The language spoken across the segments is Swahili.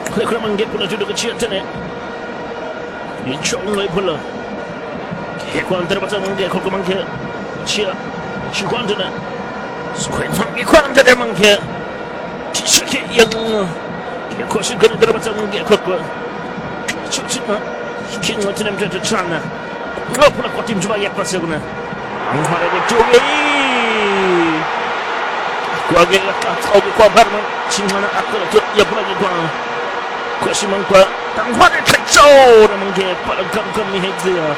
Kaya mangge pula tu kecil tene. Incong lagi pula. Kaya kuan terbaca mangge kau mangge cia cukuan tene. Sekuan mangge kuan tene mangge. Cikik yang kaya kau sih kena terbaca mangge kau. Cikik na. Kini tene macam cana. Kau pula kau tim cuba yak pasal guna. Angkara betul. Kau agak kau kau berman. Cingana akal tu ya pula kau. Kau si mangkwa tangkwa kacau namun ke pada kami hektia.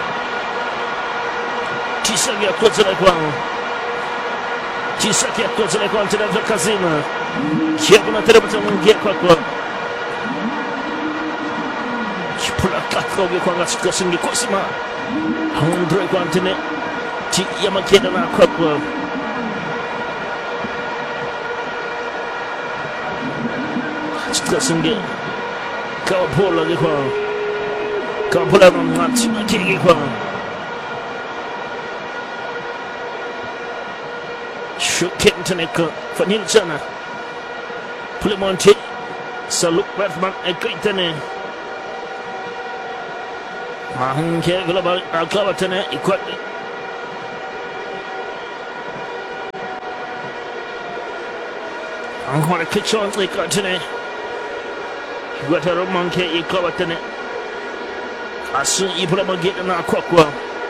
Kisah dia kuat selekwang. Kisah dia kuat selekwang tidak terkasima. Siapa nak terbaca mungkin kuat. Pula kau dia kuat ngasih kesengi kuat sima. Hangun dua kuat tene. Ti yang makin nak kuat. Kesengi. Kau pula lagi kau. Kau pula mati lagi kau. Syukur tenek fanil sana. Pula monti saluk berman ekitene. Mahang ke global agak tene ikut. Angkor kecil ikut tene. Gua taruh mangke ikut tene. Asu ibu mangke nak kuat.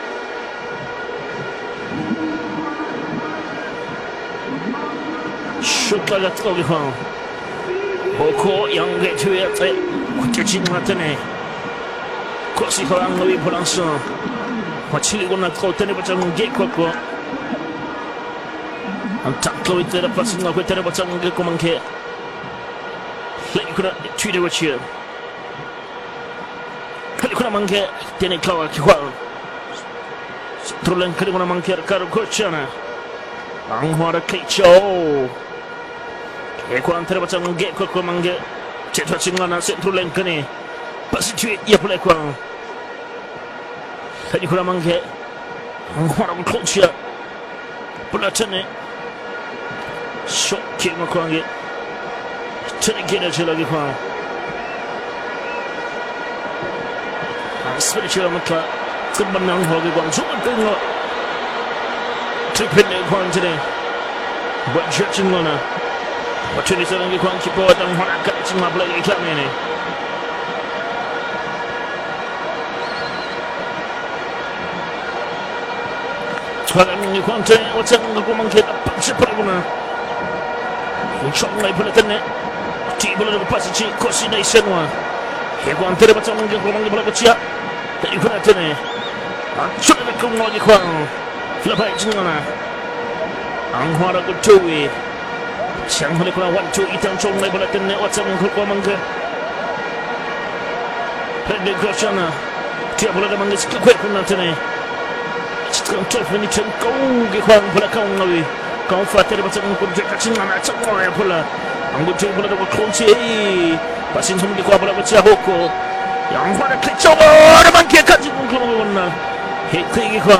Syukar kau kau. Boko yang gitu ya te. Kucing mata ni. Kau si orang lebih berlangsung. Macam guna kau tene macam mangke kau. Antak kau itu dapat singgah kau tene macam kau mangke. Lagi kuna tweet watcher. Kali kuna mangke tene kau kau. Terus kali kuna mangke kau coachana. Angwara kicau. Kau antara macam mangke kau mangke. Cepat cingana terus kini. Pasti tweet ia pula kau. Kali kuna mangke. Angwara coachya. Pula tene. Shot kick kau mangke. Tene kena lagi kau. Spiritual maka kemenang hoki kau. Cuma tengok. Tripin kau tene. Buat judging mana. Macam ni seorang kau kiper dan orang kat cuma belai iklan ni. Sekarang ni kau tene macam kau mangkit apa cepat guna. Insya Allah boleh tene. Ti boleh lepas si coordination wa. Kau antara macam kau mangkit boleh kecil. Tak ikut tene. Sudah nak kau lagi kau. Lepas cingana. Angwara kutuwi. Siang hari kau wan tu itang cong lagi boleh tene macam kau mangkit. Pada kerana dia boleh mangkit sikit kau pun tene. Sekarang 12 minit kau kau boleh kau lagi. Kau fatih macam kau jaga cingana cakap ya pula. Anggut tu boleh dapat kunci. Pasin semua di kau boleh baca hoko. Yang mana kecil orang mangkit kaji pun kau mana. Hekti kau.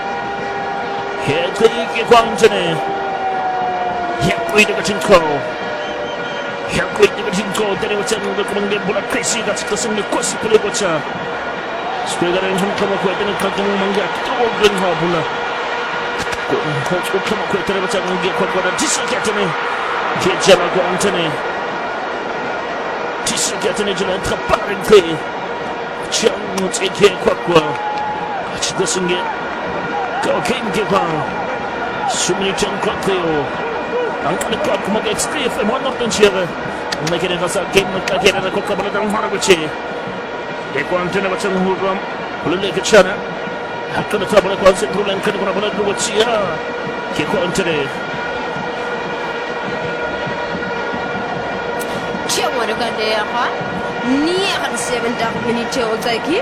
Hekti kau macam ni. Hekti dekat cingkau. Hekti dekat cingkau. Tadi macam kau mangkit bola crazy kat kesini kuasi boleh baca. Supaya orang yang kamu kuat ini kau mangkit kau green hall pula. Kau kamu kuat tadi macam mangkit kau pada disik kat ni. Dia jalan kau antene. Disik kat ni jalan terparing ke. Jangan cekik kau. Kita sendiri. Kau kena kau. Semua jangan kau kau. Angkat kau aku makan XPFM one of them siapa. Mereka ni rasa game mereka kira nak kau boleh dalam hari kecil. Kau antene macam hukum. Boleh ke sana. Aku nak boleh kau sentuh lengkap kau boleh dua cia. Kau antene. Cuma dengan dia apa? Ni akan 7 minit jauh lagi.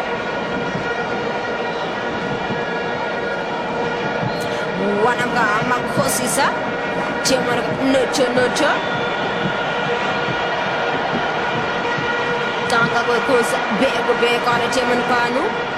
Wanangga amak kosisa. Cuma nucu. Tangga kau kos be kalau cuma panu.